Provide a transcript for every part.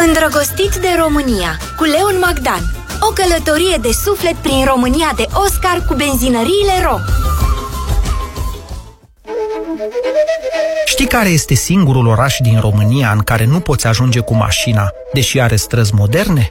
Îndrăgostit de România cu Leon Magdan. O călătorie de suflet prin România de Oscar cu benzinăriile Ro. Știi care este singurul oraș din România în care nu poți ajunge cu mașina, deși are străzi moderne?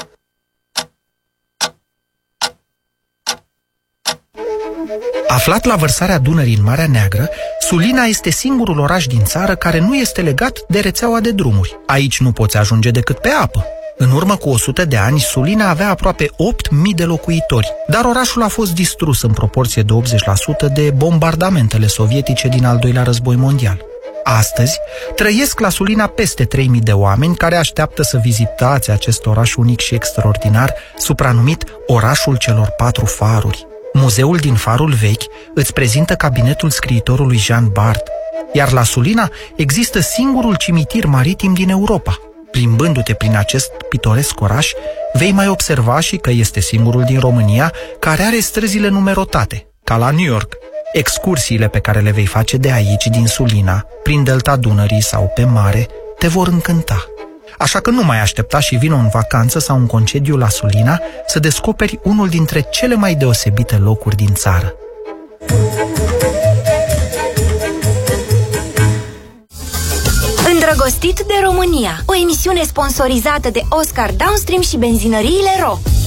Aflat la vărsarea Dunării în Marea Neagră, Sulina este singurul oraș din țară care nu este legat de rețeaua de drumuri. Aici nu poți ajunge decât pe apă. În urmă cu 100 de ani, Sulina avea aproape 8.000 de locuitori, dar orașul a fost distrus în proporție de 80% de bombardamentele sovietice din al doilea război mondial. Astăzi, trăiesc la Sulina peste 3.000 de oameni care așteaptă să vizitați acest oraș unic și extraordinar, supranumit Orașul celor 4 faruri. Muzeul din Farul Vechi îți prezintă cabinetul scriitorului Jean Bart, iar la Sulina există singurul cimitir maritim din Europa. Plimbându-te prin acest pitoresc oraș, vei mai observa și că este singurul din România care are străzile numerotate, ca la New York. Excursiile pe care le vei face de aici, din Sulina, prin delta Dunării sau pe mare, te vor încânta. Așa că nu mai aștepta și vino în vacanță sau în concediu la Sulina să descoperi unul dintre cele mai deosebite locuri din țară. Îndrăgostit de România, o emisiune sponsorizată de Oscar Downstream și benzinăriile Ro.